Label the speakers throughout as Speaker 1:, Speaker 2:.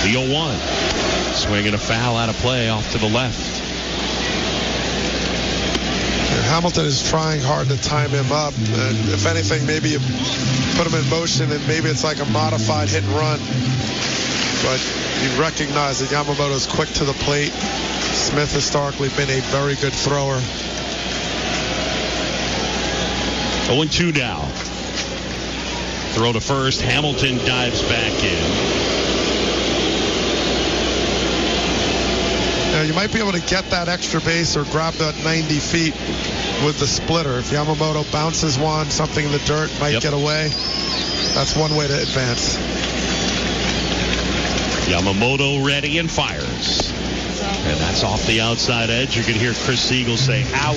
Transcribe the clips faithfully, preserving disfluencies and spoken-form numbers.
Speaker 1: The oh one. Swinging a foul out of play off to the left.
Speaker 2: Hamilton is trying hard to time him up, and if anything, maybe you put him in motion and maybe it's like a modified hit and run. But you recognize that Yamamoto's quick to the plate. Smith historically been a very good thrower.
Speaker 1: oh and two now. Throw to first. Hamilton dives back in.
Speaker 2: Now, you might be able to get that extra base or grab that ninety feet with the splitter. If Yamamoto bounces one, something in the dirt might
Speaker 1: yep.
Speaker 2: get away. That's one way to advance.
Speaker 1: Yamamoto ready and fires. And that's off the outside edge. You can hear Chris Siegel say, out.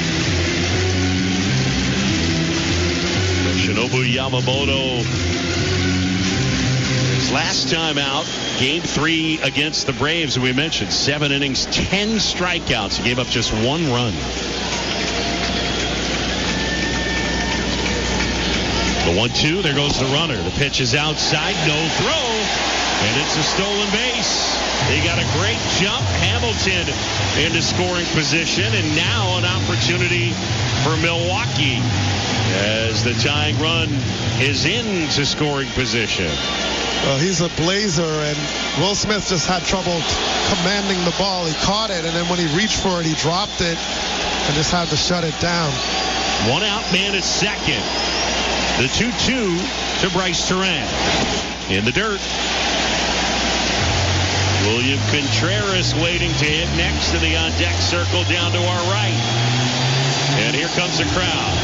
Speaker 1: Shinobu Yamamoto, his last time out, game three against the Braves, we mentioned. Seven innings, ten strikeouts. He gave up just one run. The one two, there goes the runner. The pitch is outside, no throw, and it's a stolen base. They got a great jump. Hamilton into scoring position, and now an opportunity for Milwaukee as the tying run is into scoring position.
Speaker 2: Well, he's a blazer, and Will Smith just had trouble commanding the ball. He caught it, and then when he reached for it, he dropped it and just had to shut it down.
Speaker 1: One out, man at second. The two two to Bryce Terang. In the dirt. William Contreras waiting to hit next to the on-deck circle down to our right. And here comes the crowd.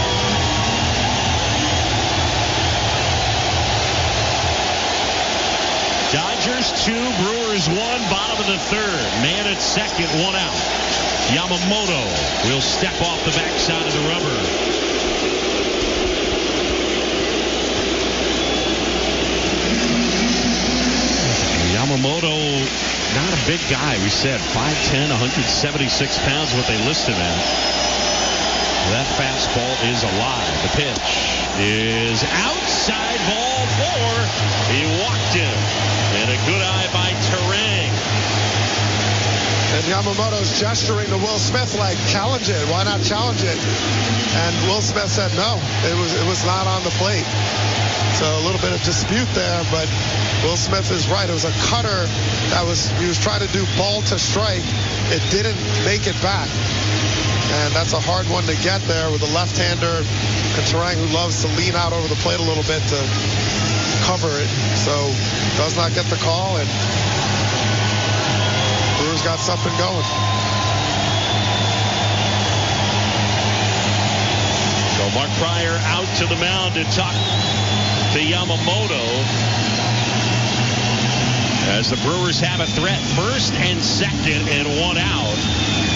Speaker 1: Dodgers two, Brewers one, bottom of the third. Man at second, one out. Yamamoto will step off the backside of the rubber. Yamamoto, not a big guy. We said five ten, one seventy-six pounds, what they list him at. That fastball is alive. The pitch is outside, ball four. He walked him. And a good eye by Terang.
Speaker 2: And Yamamoto's gesturing to Will Smith like, challenge it. Why not challenge it? And Will Smith said no. It was it was not on the plate. So a little bit of dispute there, but Will Smith is right. It was a cutter that was, he was trying to do ball to strike. It didn't make it back. And that's a hard one to get there with a left-hander, and Terang, who loves to lean out over the plate a little bit to cover it. So does not get the call, and Brewers got something going.
Speaker 1: So Mark Prior out to the mound to talk to Yamamoto as the Brewers have a threat, first and second and one out.